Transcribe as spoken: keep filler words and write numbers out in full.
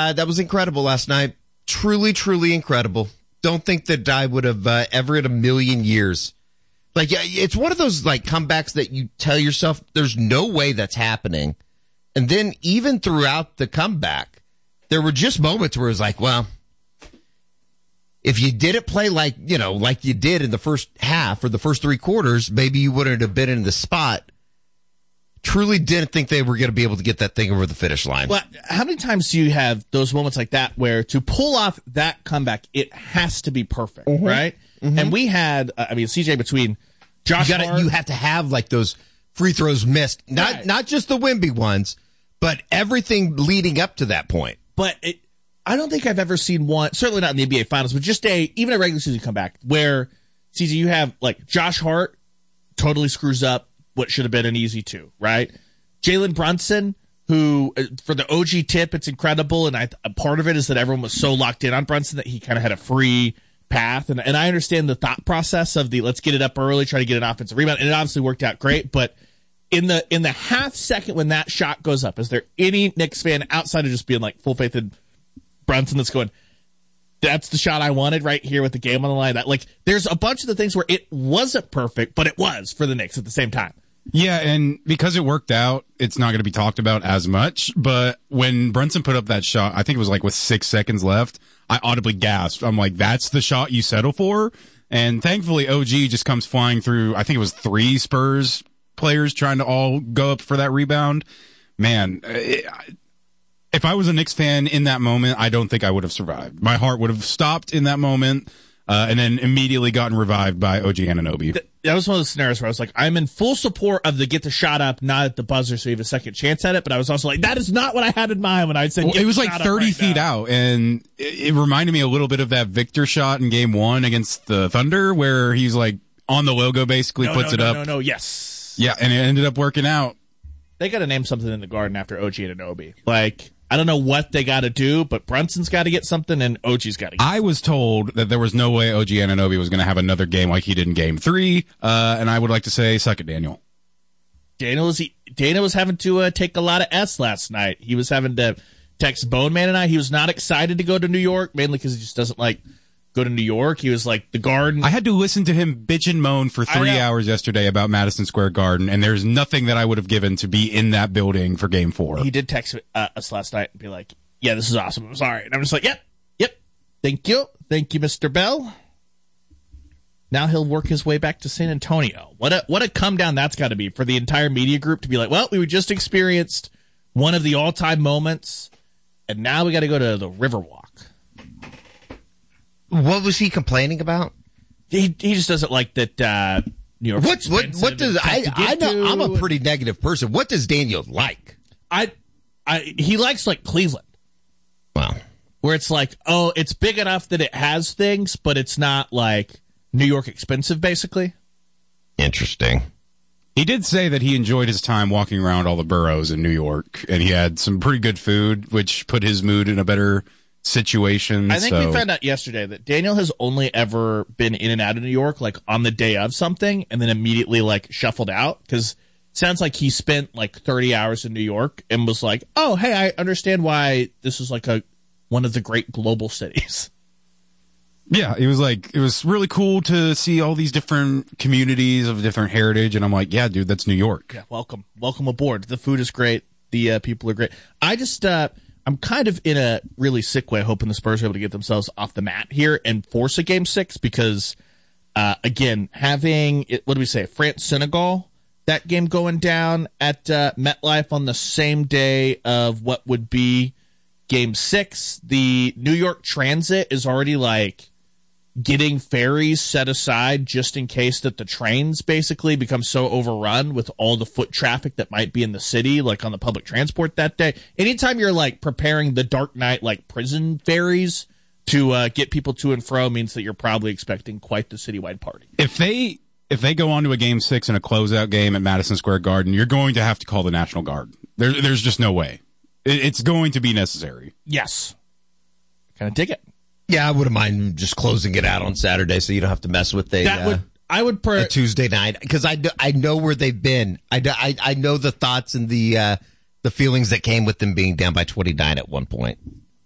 uh, that was incredible last night. Truly, truly incredible. Don't think that I would have uh, ever in a million years. Like, it's one of those like comebacks that you tell yourself there's no way that's happening. And then even throughout the comeback, there were just moments where it was like, well, if you didn't play like, you know, like you did in the first half or the first three quarters, maybe you wouldn't have been in the spot. Truly didn't think they were going to be able to get that thing over the finish line. Well, how many times do you have those moments like that where to pull off that comeback, it has to be perfect, mm-hmm. right? Mm-hmm. And we had, uh, I mean, C J, between Josh you, gotta, Hart, you have to have like those free throws missed, not right. not just the Wemby ones, but everything leading up to that point. But it, I don't think I've ever seen one, certainly not in the N B A Finals, but just a even a regular season comeback where, C J, you have like Josh Hart totally screws up what should have been an easy two, right? Jalen Brunson, who for the O G tip, it's incredible, and I, a part of it is that everyone was so locked in on Brunson that he kind of had a free path, and and I understand the thought process of the let's get it up early, try to get an offensive rebound, and it obviously worked out great. But in the in the half second when that shot goes up, is there any Knicks fan outside of just being like full faith in Brunson that's going, that's the shot I wanted right here with the game on the line? That like there's a bunch of the things where it wasn't perfect, but it was for the Knicks at the same time. Yeah, and because it worked out, it's not going to be talked about as much. But when Brunson put up that shot, I think it was like with six seconds left, I audibly gasped. I'm like, that's the shot you settle for? And thankfully, O G just comes flying through. I think it was three Spurs players trying to all go up for that rebound. Man, it, if I was a Knicks fan in that moment, I don't think I would have survived. My heart would have stopped in that moment. Uh, and then immediately gotten revived by O G Anunoby. Th- that was one of those scenarios where I was like, I'm in full support of the get the shot up, not at the buzzer, so you have a second chance at it. But I was also like, that is not what I had in mind when I said, well, it was like thirty right feet now. out, and it, it reminded me a little bit of that Victor shot in Game One against the Thunder, where he's like on the logo, basically no, puts no, it no, up. No, no, yes, yeah, and it ended up working out. They got to name something in the Garden after O G Anunoby. Like, I don't know what they got to do, but Brunson's got to get something, and O G's got to get I something. was told that there was no way O G Anunoby was going to have another game like he did in Game Three, uh, and I would like to say, suck it, Daniel. Daniel was Daniel was having to uh, take a lot of S last night. He was having to text Bone Man and I. He was not excited to go to New York, mainly because he just doesn't like go to New York. He was like, the Garden. I had to listen to him bitch and moan for three hours yesterday about Madison Square Garden, and there's nothing that I would have given to be in that building for Game Four. He did text uh, us last night and be like, yeah, this is awesome. I'm sorry. And I'm just like, yep, yep. Thank you. Thank you, Mister Bell. Now he'll work his way back to San Antonio. What a what a come down that's got to be for the entire media group to be like, well, we just experienced one of the all-time moments, and now we got to go to the Riverwalk. What was he complaining about? He he just doesn't like that. Uh, New York. What what what does I I know? To. I'm a pretty negative person. What does Daniel like? I I he likes like Cleveland. Wow. Where it's like, oh, it's big enough that it has things, but it's not like New York expensive, basically. Interesting. He did say that he enjoyed his time walking around all the boroughs in New York, and he had some pretty good food, which put his mood in a better situation. I think so. we found out yesterday that Daniel has only ever been in and out of New York, like on the day of something, and then immediately like shuffled out, because it sounds like he spent like thirty hours in New York and was like, oh, hey, I understand why this is like a one of the great global cities. Yeah, it was like, it was really cool to see all these different communities of different heritage, and I'm like, yeah, dude, that's New York. Yeah, welcome. Welcome aboard. The food is great. The uh, people are great. I just, uh, I'm kind of in a really sick way hoping the Spurs are able to get themselves off the mat here and force a game six because, uh, again, having, it, what do we say, France-Senegal, that game going down at uh, MetLife on the same day of what would be game six. The New York Transit is already like getting ferries set aside just in case that the trains basically become so overrun with all the foot traffic that might be in the city, like on the public transport that day. Anytime you're like preparing the Dark Knight, like prison ferries to uh, get people to and fro means that you're probably expecting quite the citywide party. If they if they go on to a game six and a closeout game at Madison Square Garden, you're going to have to call the National Guard. There, there's just no way. It, it's going to be necessary. Yes. Kind of dig it. Yeah, I wouldn't mind just closing it out on Saturday so you don't have to mess with a, that would, uh, I would per- a Tuesday night. Because I, I know where they've been. I, I, I know the thoughts and the uh, the feelings that came with them being down by twenty-nine at one point.